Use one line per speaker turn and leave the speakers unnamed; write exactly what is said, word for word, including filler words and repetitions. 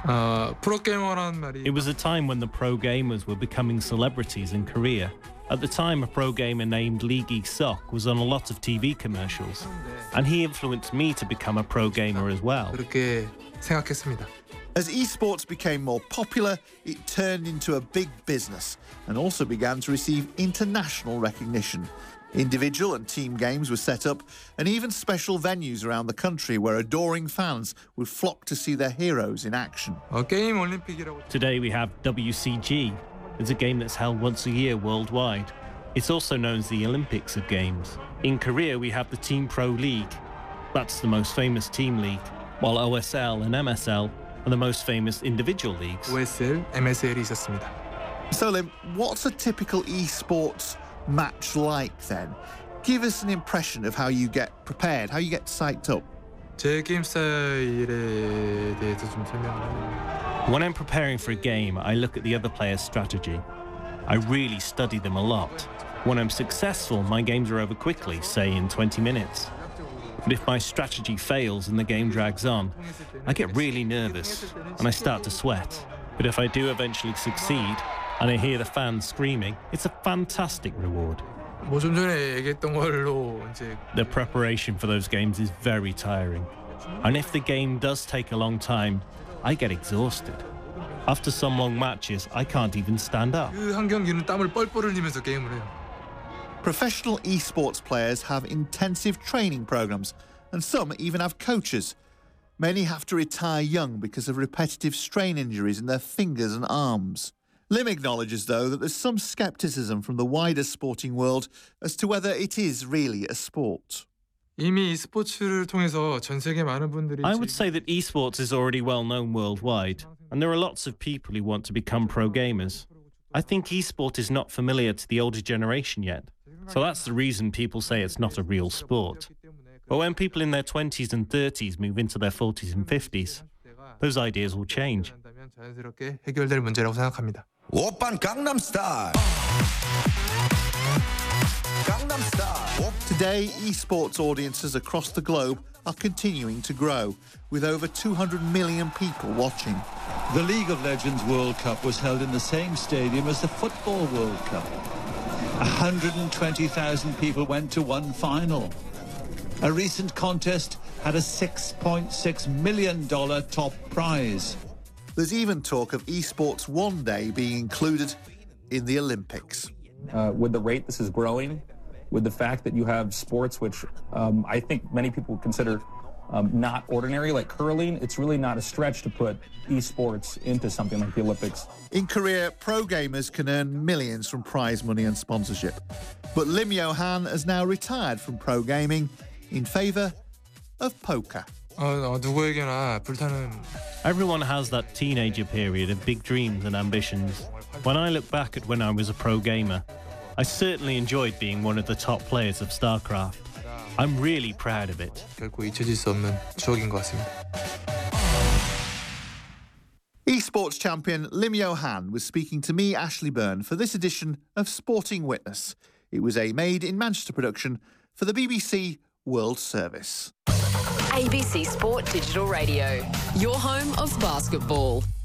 어, 프로게이머라는 말이
It was a time when the pro gamers were becoming celebrities in Korea. At the time, a pro gamer named Lee Gi-sok was on a lot of T V commercials, and he influenced me to become a pro gamer as well.
그렇게 생각했습니다.
As esports became more popular, it turned into a big business and also began to receive international recognition. Individual and team games were set up, and even special venues around the country where adoring fans would flock to see their heroes in action.
어, 게임 올림픽이라고.
Today we have W C G. It's a game that's held once a year worldwide. It's also known as the Olympics of Games. In Korea, we have the Team Pro League. That's the most famous team league, while O S L and M S L are the most famous individual leagues.
O S L, M S L이 있었습니다.
So, Lim, what's a typical esports match like then? Give us an impression of how you get prepared, how you get psyched up.
제 게임 스타일에 대해서 좀 설명을.
When I'm preparing for a game, I look at the other player's strategy. I really study them a lot. When I'm successful, my games are over quickly, say in twenty minutes. But if my strategy fails and the game drags on, I get really nervous and I start to sweat. But if I do eventually succeed and I hear the fans screaming, it's a fantastic reward.
뭐 좀 전에 얘기했던 걸로 이제
The preparation for those games is very tiring. And if the game does take a long time, I get exhausted. After some long matches, I can't even stand up.
그 한 경기는 땀을 뻘뻘 흘리면서 게임을 해요.
Professional esports players have intensive training programs, and some even have coaches. Many have to retire young because of repetitive strain injuries in their fingers and arms. Lim acknowledges, though, that there's some scepticism from the wider sporting world as to whether it is really a sport.
이미 e스포츠를 통해서 전 세계 많은 분들이
I would say that esports is already well known worldwide, and there are lots of people who want to become pro gamers. I think esport is not familiar to the older generation yet, so that's the reason people say it's not a real sport. But when people in their twenties and thirties move into their forties and fifties, those ideas will change.
자연스럽게 해결될 문제라고 생각합니다.
오빤 강남스타일. 강남스타일.
Today, esports audiences across the globe are continuing to grow, with over two hundred million people watching.
The League of Legends World Cup was held in the same stadium as the Football World Cup. one hundred twenty thousand people went to one final. A recent contest had a six point six million dollars top prize.
There's even talk of esports one day being included in the Olympics.
Uh, with the rate this is growing, with the fact that you have sports which um, I think many people consider um, not ordinary, like curling, it's really not a stretch to put esports into something like the Olympics.
In Korea, pro gamers can earn millions from prize money and sponsorship. But Lim Yo-han has now retired from pro gaming in favour of poker.
어, 어, 누구에게나 불타는
Everyone has that teenager period of big dreams and ambitions. When I look back at when I was a pro gamer, I certainly enjoyed being one of the top players of StarCraft. I'm really proud of it.
결코 잊혀질 수 없는 추억인 것 같습니다.
Esports champion Lim Yo-han was speaking to me, Ashley Byrne, for this edition of Sporting Witness. It was a made-in-Manchester production for the B B C World Service.
A B C Sport Digital Radio, your home of basketball.